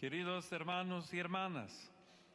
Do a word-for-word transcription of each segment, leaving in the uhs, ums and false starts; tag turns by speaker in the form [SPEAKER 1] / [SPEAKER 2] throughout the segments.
[SPEAKER 1] Queridos hermanos y hermanas,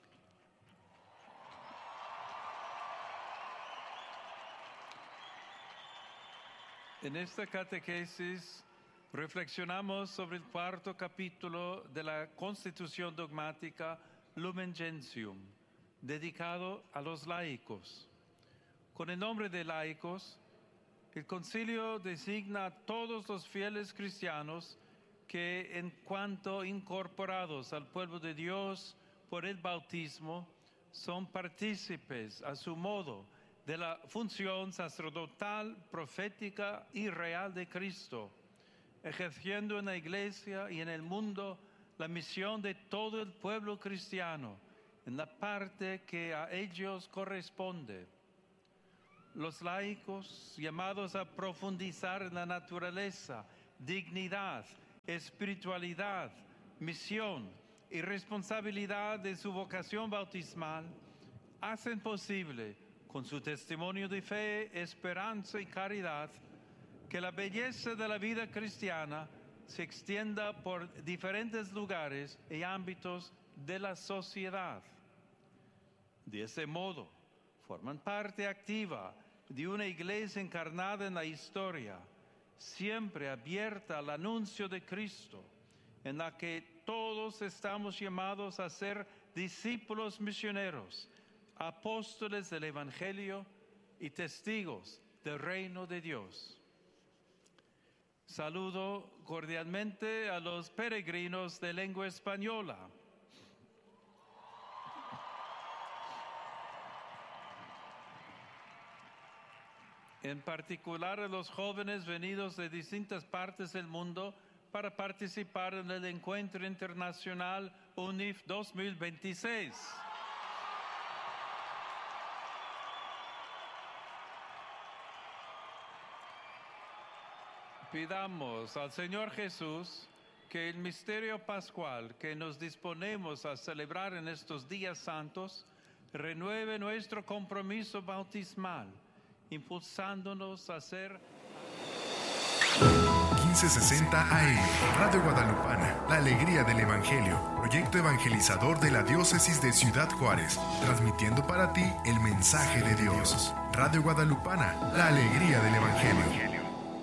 [SPEAKER 1] en esta catequesis reflexionamos sobre el cuarto capítulo de la Constitución Dogmática Lumen Gentium, dedicado a los laicos. Con el nombre de laicos, el concilio designa a todos los fieles cristianos que, en cuanto incorporados al pueblo de Dios por el bautismo, son partícipes a su modo de la función sacerdotal, profética y real de Cristo, ejerciendo en la Iglesia y en el mundo la misión de todo el pueblo cristiano, en la parte que a ellos corresponde. Los laicos, llamados a profundizar en la naturaleza, dignidad, espiritualidad, misión y responsabilidad de su vocación bautismal, hacen posible, con su testimonio de fe, esperanza y caridad, que la belleza de la vida cristiana se extienda por diferentes lugares y ámbitos de la sociedad. De ese modo, forman parte activa de una iglesia encarnada en la historia, siempre abierta al anuncio de Cristo, en la que todos estamos llamados a ser discípulos misioneros, apóstoles del Evangelio y testigos del reino de Dios. Saludo cordialmente a los peregrinos de lengua española. En particular a los jóvenes venidos de distintas partes del mundo para participar en el Encuentro Internacional U N I F dos mil veintiséis. Pidamos al Señor Jesús que el misterio pascual que nos disponemos a celebrar en estos días santos renueve nuestro compromiso bautismal, impulsándonos a ser
[SPEAKER 2] quince sesenta A M, Radio Guadalupana, la alegría del Evangelio, proyecto evangelizador de la diócesis de Ciudad Juárez, transmitiendo para ti el mensaje de Dios. Radio Guadalupana, la alegría del Evangelio.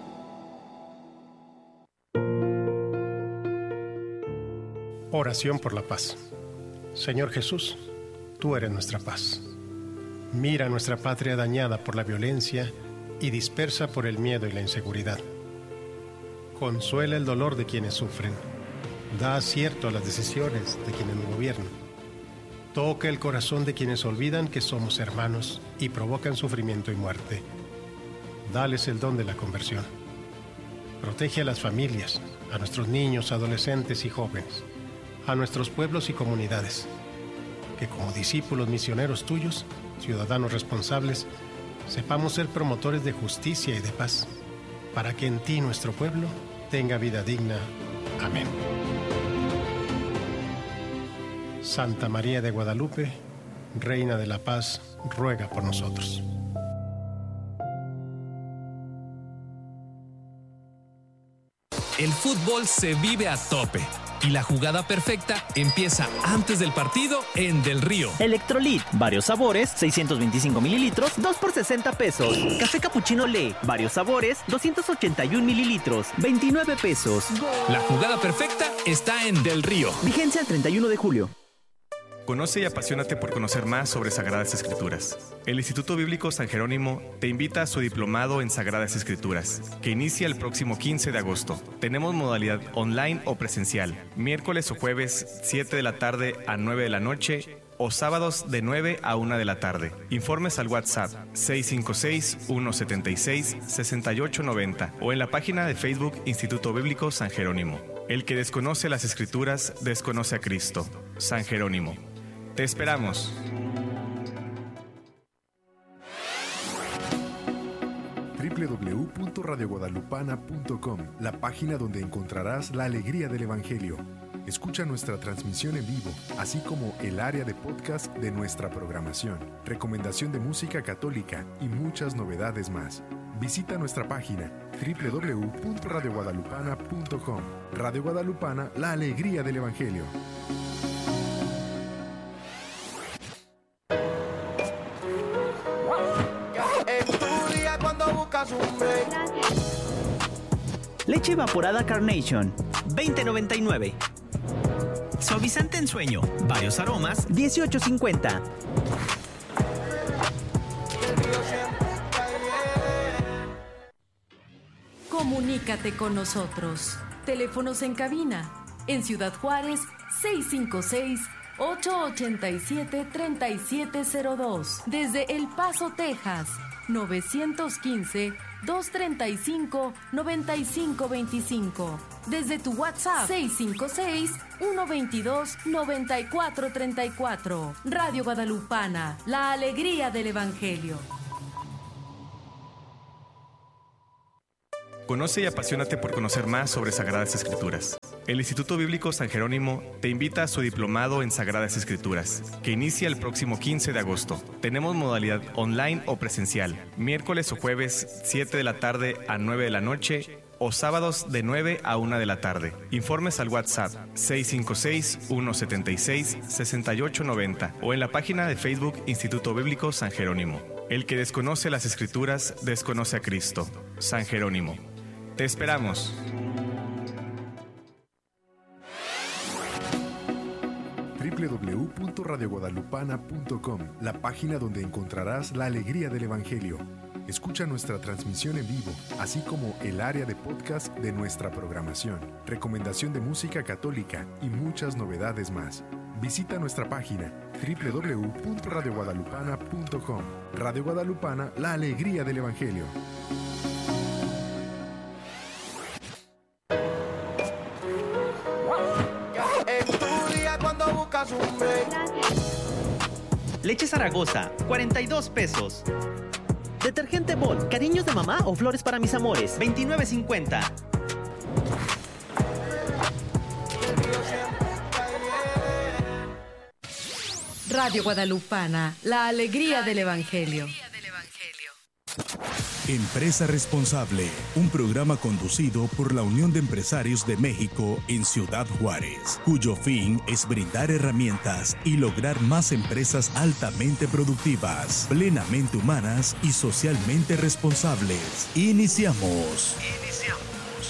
[SPEAKER 3] Oración por la paz. Señor Jesús, tú eres nuestra paz. Mira nuestra patria dañada por la violencia y dispersa por el miedo y la inseguridad. Consuela el dolor de quienes sufren. Da acierto a las decisiones de quienes nos gobiernan. Toca el corazón de quienes olvidan que somos hermanos y provocan sufrimiento y muerte. Dales el don de la conversión. Protege a las familias, a nuestros niños, adolescentes y jóvenes, a nuestros pueblos y comunidades, que como discípulos misioneros tuyos, ciudadanos responsables, sepamos ser promotores de justicia y de paz, para que en ti nuestro pueblo tenga vida digna. Amén. Santa María de Guadalupe, Reina de la Paz, ruega por nosotros.
[SPEAKER 4] El fútbol se vive a tope y la jugada perfecta empieza antes del partido en Del Río.
[SPEAKER 5] Electrolit, varios sabores, seiscientos veinticinco mililitros, dos por sesenta pesos. Café Cappuccino Le, varios sabores, doscientos ochenta y un mililitros, veintinueve pesos.
[SPEAKER 4] La jugada perfecta está en Del Río.
[SPEAKER 5] Vigencia el treinta y uno de julio.
[SPEAKER 6] Conoce y apasionate por conocer más sobre Sagradas Escrituras. El Instituto Bíblico San Jerónimo te invita a su diplomado en Sagradas Escrituras, que inicia el próximo quince de agosto. Tenemos modalidad online o presencial, miércoles o jueves, siete de la tarde a nueve de la noche, o sábados de nueve a una de la tarde. Informes al WhatsApp seis cinco seis, uno siete seis, seis ocho nueve cero o en la página de Facebook Instituto Bíblico San Jerónimo. El que desconoce las Escrituras, desconoce a Cristo. San Jerónimo. Te esperamos.
[SPEAKER 2] doble u doble u doble u punto radio guadalupana punto com, la página donde encontrarás la alegría del Evangelio. Escucha nuestra transmisión en vivo, así como el área de podcast de nuestra programación, recomendación de música católica y muchas novedades más. Visita nuestra página doble u doble u doble u punto radio guadalupana punto com. Radio Guadalupana, la alegría del Evangelio.
[SPEAKER 5] Leche evaporada Carnation, veinte noventa y nueve. Suavizante en sueño, varios aromas, dieciocho cincuenta.
[SPEAKER 7] Comunícate con nosotros. Teléfonos en cabina. En Ciudad Juárez, seis cinco seis, ocho ocho siete, tres siete cero dos. Desde El Paso, Texas, nueve uno cinco, dos tres cinco, nueve cinco dos cinco. Desde tu WhatsApp, seis cinco seis, uno dos dos, nueve cuatro tres cuatro. Radio Guadalupana, la alegría del Evangelio.
[SPEAKER 6] Conoce y apasionate por conocer más sobre Sagradas Escrituras. El Instituto Bíblico San Jerónimo te invita a su diplomado en Sagradas Escrituras, que inicia el próximo quince de agosto. Tenemos modalidad online o presencial, miércoles o jueves, siete de la tarde a nueve de la noche, o sábados de nueve a una de la tarde. Informes al WhatsApp seis cinco seis, uno siete seis, seis ocho nueve cero o en la página de Facebook Instituto Bíblico San Jerónimo. El que desconoce las Escrituras, desconoce a Cristo. San Jerónimo. Te esperamos.
[SPEAKER 2] doble u doble u doble u punto radio guadalupana punto com, la página donde encontrarás la alegría del Evangelio. Escucha nuestra transmisión en vivo, así como el área de podcast de nuestra programación, recomendación de música católica y muchas novedades más. Visita nuestra página doble u doble u doble u punto radio guadalupana punto com. Radio Guadalupana, la alegría del Evangelio.
[SPEAKER 5] Leche Zaragoza, cuarenta y dos pesos. Detergente Bol, cariños de mamá o flores para mis amores, veintinueve cincuenta.
[SPEAKER 7] Radio Guadalupana, la alegría del Evangelio.
[SPEAKER 8] Empresa Responsable, un programa conducido por la Unión de Empresarios de México en Ciudad Juárez, cuyo fin es brindar herramientas y lograr más empresas altamente productivas, plenamente humanas y socialmente responsables. Iniciamos. Iniciamos.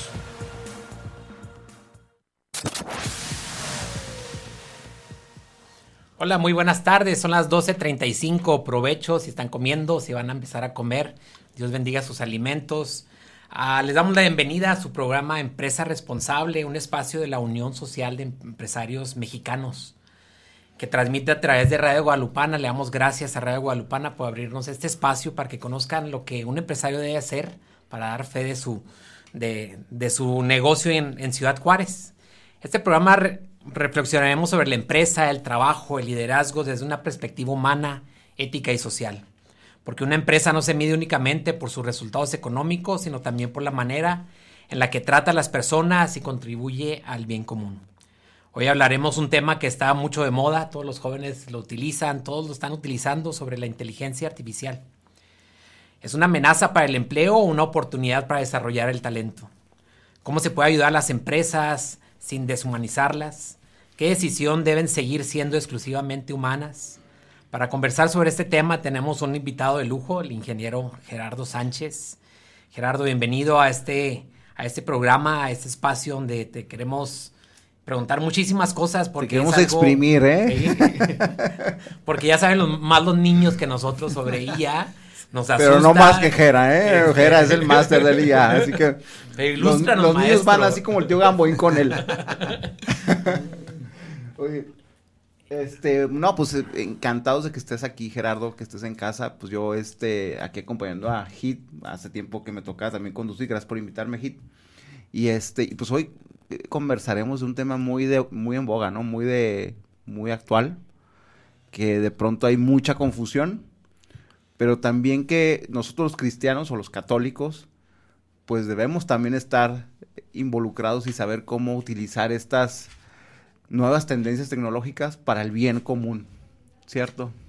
[SPEAKER 9] Hola, muy buenas tardes. Son las doce treinta y cinco. Provecho si están comiendo, si van a empezar a comer. Dios bendiga sus alimentos. Uh, les damos la bienvenida a su programa Empresa Responsable, un espacio de la Unión Social de Empresarios Mexicanos que transmite a través de Radio Guadalupana. Le damos gracias a Radio Guadalupana por abrirnos este espacio para que conozcan lo que un empresario debe hacer para dar fe de su, de, de su negocio en, en Ciudad Juárez. Este programa re, reflexionaremos sobre la empresa, el trabajo, el liderazgo desde una perspectiva humana, ética y social. Porque una empresa no se mide únicamente por sus resultados económicos, sino también por la manera en la que trata a las personas y contribuye al bien común. Hoy hablaremos un tema que está mucho de moda, todos los jóvenes lo utilizan, todos lo están utilizando, sobre la inteligencia artificial. ¿Es una amenaza para el empleo o una oportunidad para desarrollar el talento? ¿Cómo se puede ayudar a las empresas sin deshumanizarlas? ¿Qué decisión deben seguir siendo exclusivamente humanas? Para conversar sobre este tema tenemos un invitado de lujo, el ingeniero Gerardo Sánchez. Gerardo, bienvenido a este, a este programa, a este espacio donde te queremos preguntar muchísimas cosas. Porque
[SPEAKER 10] te queremos
[SPEAKER 9] es algo,
[SPEAKER 10] exprimir, ¿eh?
[SPEAKER 9] Porque ya saben los, más los niños que nosotros sobre I A. Nos asusta.
[SPEAKER 10] Pero no más que Jera, ¿eh? Este... Jera es el máster del I A, así que los, los niños van así como el tío Gamboín con él. Oye, este, no, pues encantados de que estés aquí, Gerardo, que estés en casa. Pues yo, este, aquí acompañando a Hit, hace tiempo que me tocaba también conducir, gracias por invitarme, Hit. Y este, y pues hoy conversaremos de un tema muy de, muy en boga, ¿no? Muy de, muy actual, que de pronto hay mucha confusión, pero también que nosotros los cristianos o los católicos, pues debemos también estar involucrados y saber cómo utilizar estas nuevas tendencias tecnológicas para el bien común, ¿cierto?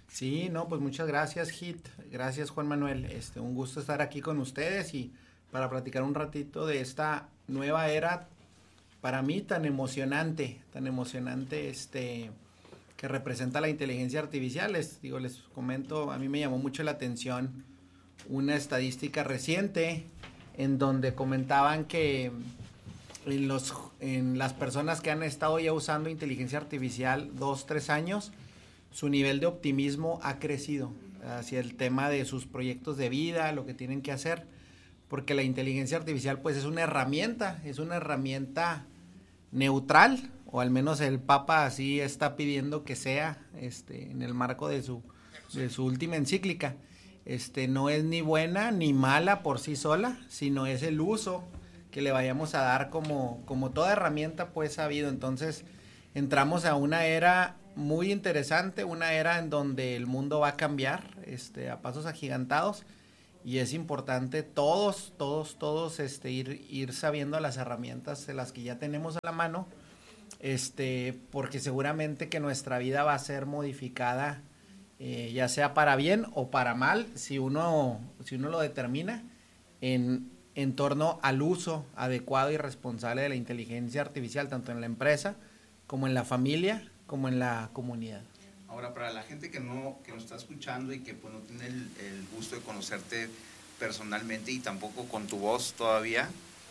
[SPEAKER 11] Sí, no, pues muchas gracias, Hit. Gracias, Juan Manuel. Este, un gusto estar aquí con ustedes y para platicar un ratito de esta nueva era, para mí tan emocionante, tan emocionante, este, que representa la inteligencia artificial. Les digo, les comento, a mí me llamó mucho la atención una estadística reciente en donde comentaban que en los, en las personas que han estado ya usando inteligencia artificial dos, tres años, su nivel de optimismo ha crecido hacia el tema de sus proyectos de vida, lo que tienen que hacer, porque la inteligencia artificial pues es una herramienta, es una herramienta neutral, o al menos el Papa así está pidiendo que sea, este, en el marco de su, de su última encíclica. Este, no es ni buena ni mala por sí sola, sino es el uso que le vayamos a dar como, como toda herramienta pues ha habido. Entonces entramos a una era muy interesante, una era en donde el mundo va a cambiar este, a pasos agigantados, y es importante todos, todos, todos este, ir, ir sabiendo las herramientas de las que ya tenemos a la mano, este, porque seguramente que nuestra vida va a ser modificada, eh, ya sea para bien o para mal, si uno, si uno lo determina, en, en torno al uso adecuado y responsable de la inteligencia artificial, tanto en la empresa como en la familia, como en la comunidad.
[SPEAKER 12] Ahora, para la gente que no que nos está escuchando y que pues no tiene el, el gusto de conocerte personalmente y tampoco con tu voz todavía,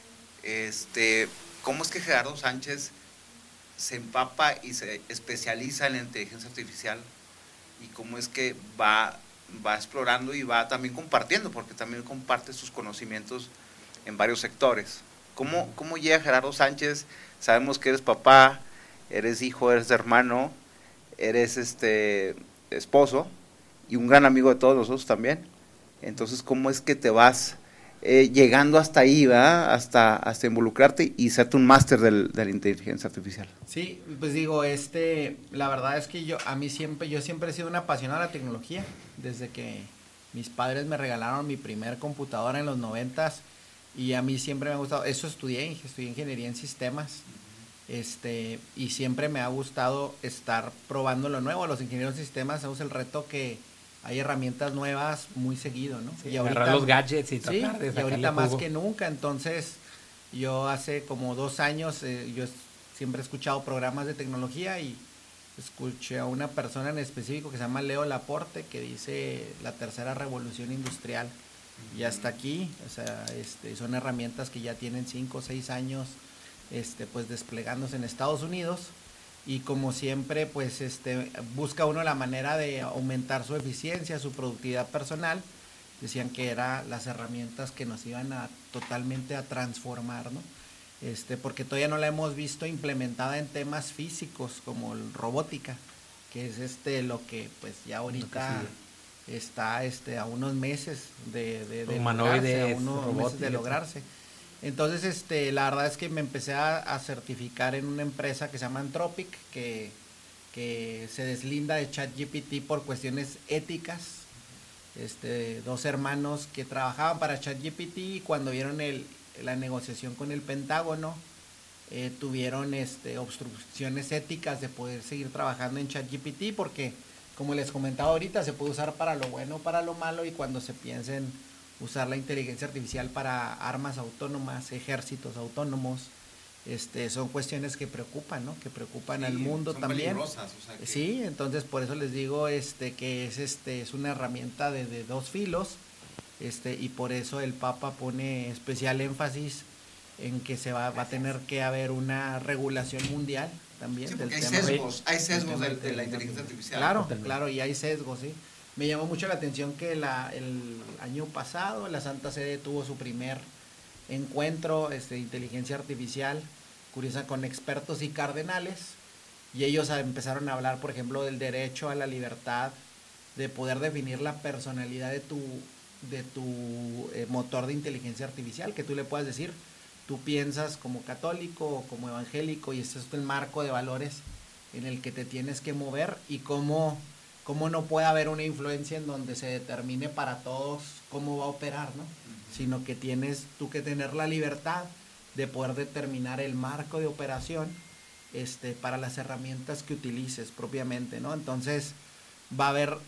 [SPEAKER 12] este, ¿cómo es que Gerardo Sánchez se empapa y se especializa en la inteligencia artificial? ¿Y cómo es que va, va explorando y va también compartiendo? Porque también comparte sus conocimientos en varios sectores. ¿Cómo, cómo llega Gerardo Sánchez? Sabemos que eres papá, eres hijo, eres hermano, eres este esposo y un gran amigo de todos nosotros también. Entonces, ¿cómo es que te vas eh, llegando hasta ahí, ¿verdad? Hasta, hasta involucrarte y serte un máster del, de la inteligencia artificial?
[SPEAKER 11] Sí, pues digo, este, la verdad es que yo, a mí siempre, yo siempre he sido un apasionado de la tecnología. Desde que mis padres me regalaron mi primer computadora en los noventas, y a mí siempre me ha gustado, eso estudié, estudié ingeniería en sistemas. Este, y siempre me ha gustado estar probando lo nuevo. Los ingenieros de sistemas tenemos el reto que hay herramientas nuevas muy seguido, ¿no?
[SPEAKER 9] Sí,
[SPEAKER 11] y
[SPEAKER 9] ahorita los gadgets y tratar
[SPEAKER 11] sí,
[SPEAKER 9] de
[SPEAKER 11] y ahorita
[SPEAKER 9] jugo.
[SPEAKER 11] más que nunca. Entonces, yo hace como dos años, eh, yo siempre he escuchado programas de tecnología y escuché a una persona en específico que se llama Leo Laporte, que dice la tercera revolución industrial. Y hasta aquí, o sea, este, son herramientas que ya tienen cinco o seis años este pues desplegándose en Estados Unidos, y como siempre pues este busca uno la manera de aumentar su eficiencia, su productividad personal. Decían que eran las herramientas que nos iban a totalmente a transformar, ¿no? Este, porque todavía no la hemos visto implementada en temas físicos como el robótica, que es este lo que pues ya ahorita está este a unos meses de, de, de lograrse, a unos meses de lograrse. Entonces, este, la verdad es que me empecé a, a certificar en una empresa que se llama Anthropic, que, que se deslinda de ChatGPT por cuestiones éticas. Este, dos hermanos que trabajaban para ChatGPT, y cuando vieron el, la negociación con el Pentágono, eh, tuvieron este, obstrucciones éticas de poder seguir trabajando en ChatGPT, porque, como les comentaba ahorita, se puede usar para lo bueno o para lo malo, y cuando se piensen usar la inteligencia artificial para armas autónomas, ejércitos autónomos, este, son cuestiones que preocupan, ¿no? Que preocupan sí, al mundo son también. O sea, que... Sí, entonces por eso les digo este, que es, este, es una herramienta de, de dos filos, este, y por eso el Papa pone especial énfasis en que se va, va a tener que haber una regulación mundial también.
[SPEAKER 12] Sí,
[SPEAKER 11] del
[SPEAKER 12] hay
[SPEAKER 11] tema
[SPEAKER 12] sesgos,
[SPEAKER 11] de,
[SPEAKER 12] hay sesgos de,
[SPEAKER 11] de,
[SPEAKER 12] de la inteligencia artificial.
[SPEAKER 11] Claro, totalmente. Claro, y hay sesgos, sí. Me llamó mucho la atención que la, el año pasado la Santa Sede tuvo su primer encuentro de este, inteligencia artificial, curiosa, con expertos y cardenales, y ellos empezaron a hablar, por ejemplo, del derecho a la libertad, de poder definir la personalidad de tu, de tu eh, motor de inteligencia artificial, que tú le puedas decir, tú piensas como católico o como evangélico, y este es el marco de valores en el que te tienes que mover, y cómo... cómo no puede haber una influencia en donde se determine para todos cómo va a operar, ¿no? Uh-huh. Sino que tienes tú que tener la libertad de poder determinar el marco de operación este, para las herramientas que utilices propiamente, ¿no? Entonces va a haber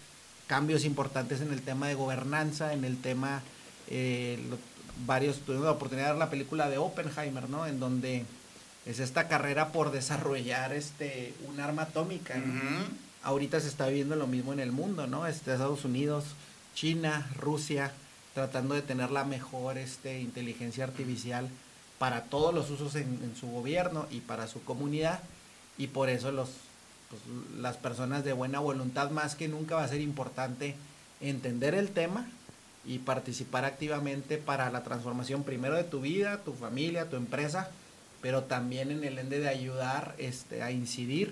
[SPEAKER 11] cambios importantes en el tema de gobernanza, en el tema, eh, lo, varios, tuvimos la oportunidad de ver la película de Oppenheimer, ¿no? En donde es esta carrera por desarrollar este, un arma atómica, ¿no? Uh-huh. Ahorita se está viviendo lo mismo en el mundo, ¿no? Este, Estados Unidos, China, Rusia, tratando de tener la mejor este, inteligencia artificial para todos los usos en, en su gobierno y para su comunidad, y por eso los, pues, las personas de buena voluntad más que nunca va a ser importante entender el tema y participar activamente para la transformación primero de tu vida, tu familia, tu empresa, pero también en el ende de ayudar este, a incidir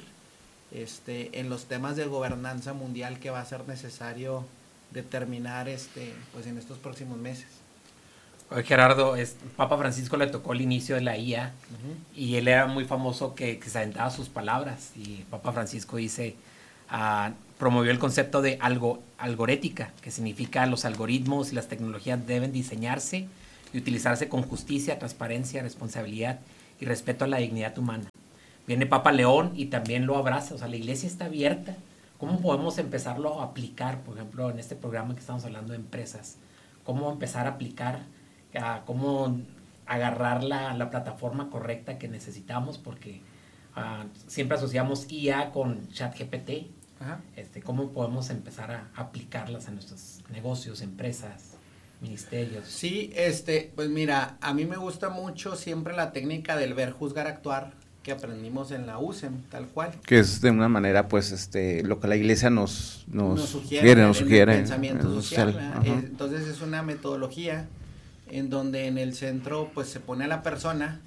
[SPEAKER 11] este, en los temas de gobernanza mundial que va a ser necesario determinar este, pues, en estos próximos meses.
[SPEAKER 9] Oye, Gerardo, es, Papa Francisco le tocó el inicio de la I A, uh-huh. y él era muy famoso que, que se aventaba sus palabras, y Papa Francisco dice, uh, promovió el concepto de algo, algorética, que significa los algoritmos y las tecnologías deben diseñarse y utilizarse con justicia, transparencia, responsabilidad y respeto a la dignidad humana. Viene Papa León y también lo abraza, o sea, la iglesia está abierta. ¿Cómo podemos empezarlo a aplicar, por ejemplo, en este programa que estamos hablando de empresas? ¿Cómo empezar a aplicar, a cómo agarrar la, la plataforma correcta que necesitamos? Porque uh, siempre asociamos I A con ChatGPT. Ajá. Este, ¿Cómo podemos empezar a aplicarlas a nuestros negocios, empresas, ministerios?
[SPEAKER 11] Sí, este, pues mira, a mí me gusta mucho siempre la técnica del ver, juzgar, actuar, que aprendimos en la U S E M, tal cual.
[SPEAKER 10] Que es de una manera, pues, este, lo que la iglesia nos, nos,
[SPEAKER 11] nos sugiere,
[SPEAKER 10] sugiere, nos sugiere.
[SPEAKER 11] El pensamiento social. social. Entonces es una metodología en donde en el centro, pues, se pone a la persona,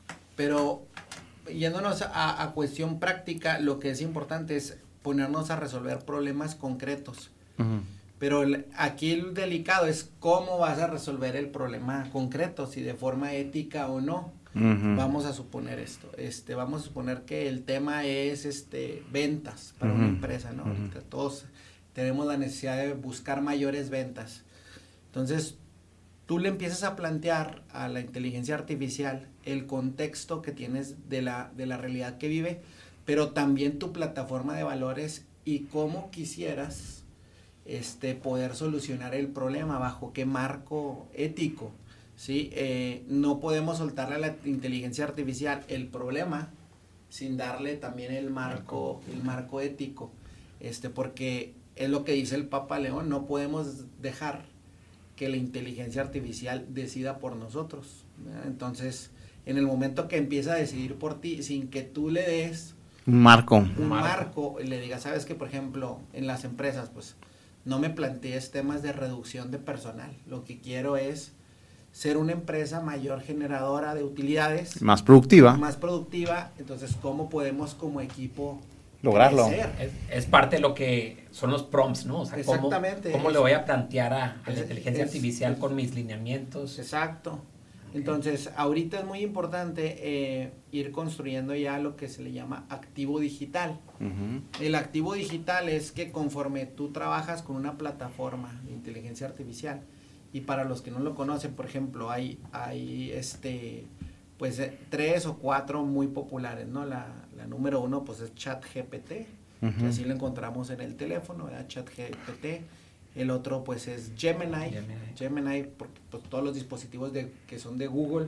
[SPEAKER 11] pero yéndonos a, a cuestión práctica, lo que es importante es ponernos a resolver problemas concretos. Uh-huh. Pero el, aquí el delicado es cómo vas a resolver el problema concreto, si de forma ética o no. Uh-huh. Vamos a suponer esto, este, vamos a suponer que el tema es este ventas para uh-huh. una empresa, ¿no? Uh-huh. Ahorita todos tenemos la necesidad de buscar mayores ventas. Entonces, tú le empiezas a plantear a la inteligencia artificial el contexto que tienes de la, de la realidad que vive, pero también tu plataforma de valores y cómo quisieras este, poder solucionar el problema, bajo qué marco ético. Sí, eh, no podemos soltarle a la inteligencia artificial el problema sin darle también el marco, el marco ético, este, porque es lo que dice el Papa León, no podemos dejar que la inteligencia artificial decida por nosotros, ¿verdad? Entonces, en el momento que empieza a decidir por ti, sin que tú le des
[SPEAKER 10] un marco,
[SPEAKER 11] un marco, y le digas, sabes que, por ejemplo, en las empresas, pues, no me plantees temas de reducción de personal, lo que quiero es ser una empresa mayor generadora de utilidades.
[SPEAKER 10] Más productiva.
[SPEAKER 11] Más productiva. Entonces, ¿cómo podemos como equipo
[SPEAKER 10] lograrlo?
[SPEAKER 9] Es, es parte de lo que son los prompts, ¿no? O sea,
[SPEAKER 11] exactamente.
[SPEAKER 9] ¿Cómo, cómo le voy a plantear a, a la
[SPEAKER 11] es,
[SPEAKER 9] inteligencia
[SPEAKER 11] es,
[SPEAKER 9] artificial
[SPEAKER 11] es,
[SPEAKER 9] con mis lineamientos?
[SPEAKER 11] Exacto. Okay. Entonces, ahorita es muy importante eh, ir construyendo ya lo que se le llama activo digital. Uh-huh. El activo digital es que conforme tú trabajas con una plataforma de inteligencia artificial, y para los que no lo conocen, por ejemplo, hay, hay este, pues eh, tres o cuatro muy populares, ¿no? La, la número uno, pues es ChatGPT, uh-huh. que así lo encontramos en el teléfono, ¿verdad? ChatGPT. El otro, pues es Gemini, Gemini, Gemini porque pues, todos los dispositivos de, que son de Google,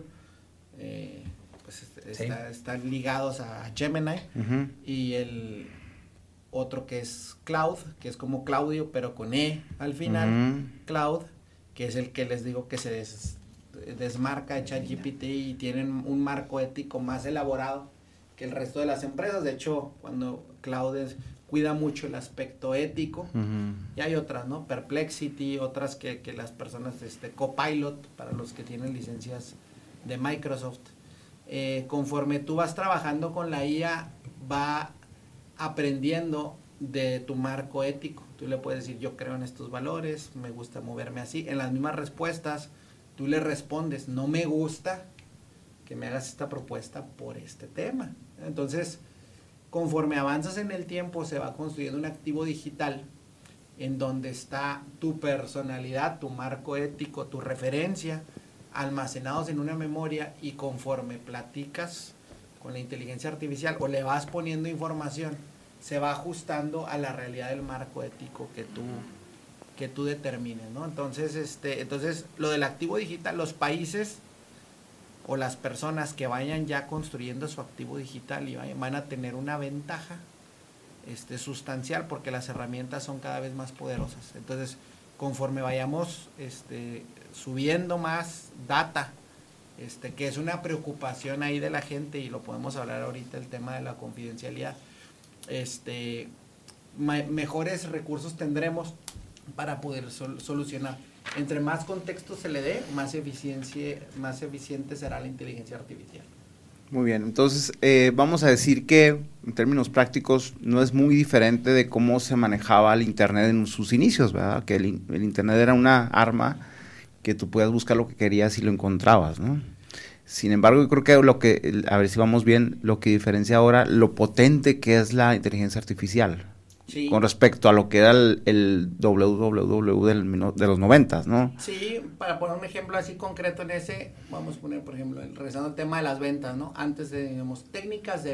[SPEAKER 11] eh, pues está, sí. están ligados a Gemini. Uh-huh. Y el otro que es Cloud, que es como Claudio, pero con E al final, uh-huh. Cloud, que es el que les digo que se des, desmarca de ChatGPT y tienen un marco ético más elaborado que el resto de las empresas. De hecho, cuando Cloud es, cuida mucho el aspecto ético, uh-huh. y hay otras, ¿no? Perplexity, otras que, que las personas, este, Copilot, para los que tienen licencias de Microsoft. Eh, conforme tú vas trabajando con la I A, va aprendiendo de tu marco ético. Tú le puedes decir, yo creo en estos valores, me gusta moverme así. En las mismas respuestas, tú le respondes, no me gusta que me hagas esta propuesta por este tema. Entonces, conforme avanzas en el tiempo, se va construyendo un activo digital en donde está tu personalidad, tu marco ético, tu referencia, almacenados en una memoria, y conforme platicas con la inteligencia artificial o le vas poniendo información, se va ajustando a la realidad del marco ético que tú, que tú determines, ¿no? Entonces, este, entonces lo del activo digital, los países o las personas que vayan ya construyendo su activo digital y vayan, van a tener una ventaja este, sustancial porque las herramientas son cada vez más poderosas. Entonces, conforme vayamos este, subiendo más data, este, que es una preocupación ahí de la gente, y lo podemos hablar ahorita, el tema de la confidencialidad, este, ma- mejores recursos tendremos para poder sol- solucionar. Entre más contexto se le dé, más eficiencia, más eficiente será la inteligencia artificial.
[SPEAKER 10] Muy bien, entonces eh, vamos a decir que en términos prácticos no es muy diferente de cómo se manejaba el Internet en sus inicios, ¿verdad? Que el, el Internet era una arma que tú podías buscar lo que querías y lo encontrabas, ¿no? Sin embargo, yo creo que lo que, a ver si vamos bien, lo que diferencia ahora lo potente que es la inteligencia artificial. Sí. Con respecto a lo que era el, el doble u doble u doble u del, de los noventas, ¿no?
[SPEAKER 11] Sí, para poner un ejemplo así concreto en ese, vamos a poner, por ejemplo, el, regresando al tema de las ventas, ¿no? Antes de, digamos, técnicas de